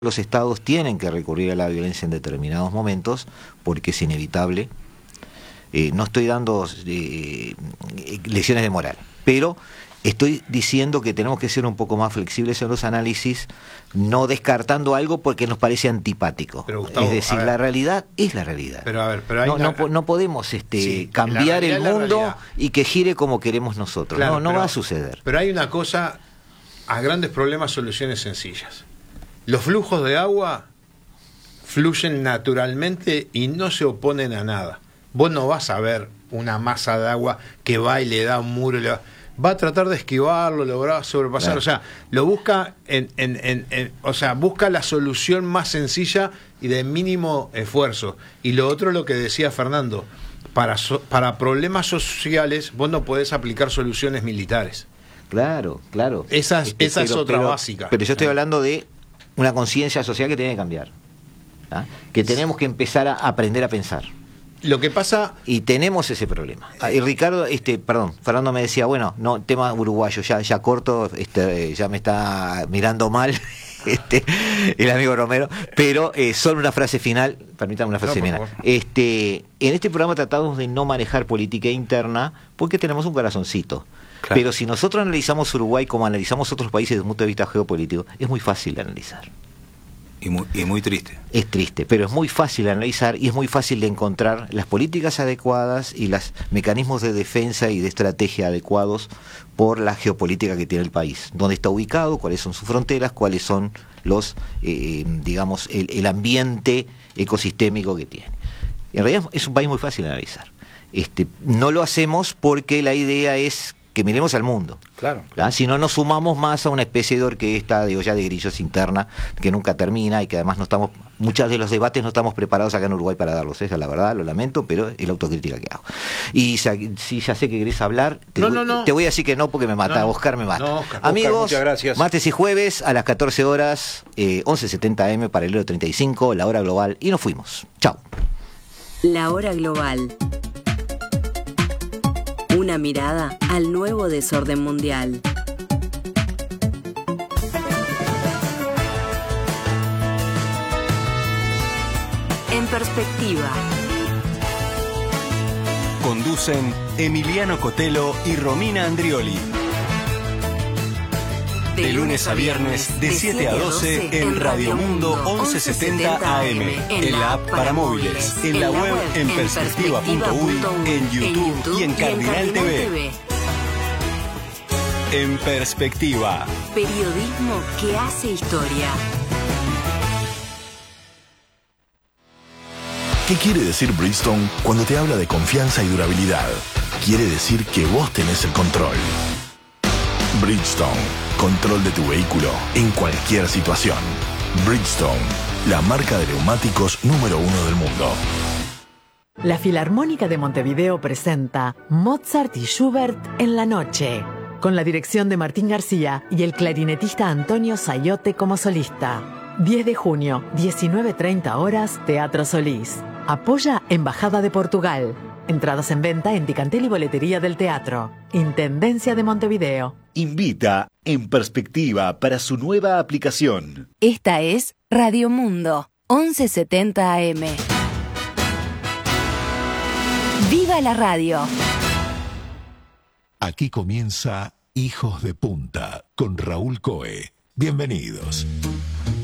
Los estados tienen que recurrir a la violencia en determinados momentos porque es inevitable. No estoy dando lecciones de moral, pero estoy diciendo que tenemos que ser un poco más flexibles en los análisis, no descartando algo porque nos parece antipático. Pero, Gustavo, es decir, la realidad es la realidad. Pero a ver, pero hay no podemos cambiar el mundo y que gire como queremos nosotros. Claro, no va a suceder. Pero hay una cosa, a grandes problemas, soluciones sencillas. Los flujos de agua fluyen naturalmente y no se oponen a nada. Vos no vas a ver una masa de agua que va y le da un muro, va a tratar de esquivarlo, lo va a sobrepasar, claro. O sea, lo busca busca la solución más sencilla y de mínimo esfuerzo. Y lo otro, lo que decía Fernando, para problemas sociales vos no podés aplicar soluciones militares. Claro. Esa es otra básica. Pero yo estoy hablando de una conciencia social que tiene que cambiar, ¿ah? Que tenemos que empezar a aprender a pensar. Lo que pasa... Y tenemos ese problema. Y Ricardo, Fernando me decía, bueno, no, tema uruguayo, ya corto, ya me está mirando mal el amigo Romero, pero solo una frase final, permítame una frase final. En este programa tratamos de no manejar política interna porque tenemos un corazoncito. Claro. Pero si nosotros analizamos Uruguay como analizamos otros países desde un punto de vista geopolítico, es muy fácil de analizar. Y muy triste. Es triste, pero es muy fácil de analizar y es muy fácil de encontrar las políticas adecuadas y los mecanismos de defensa y de estrategia adecuados por la geopolítica que tiene el país. Dónde está ubicado, cuáles son sus fronteras, cuáles son los, el ambiente ecosistémico que tiene. En realidad es un país muy fácil de analizar. No lo hacemos porque la idea es que miremos al mundo. Claro. Si no nos sumamos más a una especie de orquesta de olla de grillos interna que nunca termina y que además muchos de los debates no estamos preparados acá en Uruguay para darlos. Esa es la verdad, lo lamento, pero es la autocrítica que hago. Y si ya sé que querés hablar, te voy a decir que no porque me mata, Oscar me mata. Oscar, amigos, muchas gracias. Martes y jueves a las 14 horas, 11:70 AM, paralelo 35, la hora global, y nos fuimos. Chao. La hora global. Una mirada al nuevo desorden mundial. En perspectiva. Conducen Emiliano Cotelo y Romina Andrioli. De lunes a viernes, de 7 a 12, en Radio Mundo 1170 AM, en la app para móviles, en la web en perspectiva.uy, en YouTube y en Cardinal TV. En Perspectiva. Periodismo que hace historia. ¿Qué quiere decir Bridgestone cuando te habla de confianza y durabilidad? Quiere decir que vos tenés el control. Bridgestone, control de tu vehículo en cualquier situación. Bridgestone, la marca de neumáticos número 1 del mundo. La Filarmónica de Montevideo presenta Mozart y Schubert en la noche, con la dirección de Martín García y el clarinetista Antonio Sayote como solista. 10 de junio, 19:30 horas, Teatro Solís. Apoya Embajada de Portugal. Entradas en venta en Ticantel y Boletería del Teatro. Intendencia de Montevideo. Invita En Perspectiva para su nueva aplicación. Esta es Radio Mundo, 1170 AM. ¡Viva la radio! Aquí comienza Hijos de Punta con Raúl Coe. Bienvenidos.